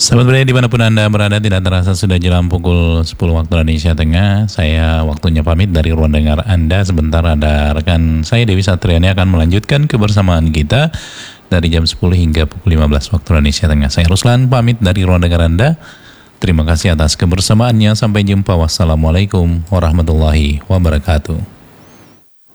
Sahabat Braya dimanapun Anda berada, tidak terasa sudah jelang pukul 10 waktu Indonesia Tengah. Saya waktunya pamit dari ruang dengar Anda. Sebentar ada rekan saya Dewi Satriani akan melanjutkan kebersamaan kita dari jam 10 hingga pukul 15 waktu Indonesia Tengah. Saya Ruslan pamit dari ruang dengar Anda. Terima kasih atas kebersamaannya. Sampai jumpa. Wassalamualaikum warahmatullahi wabarakatuh.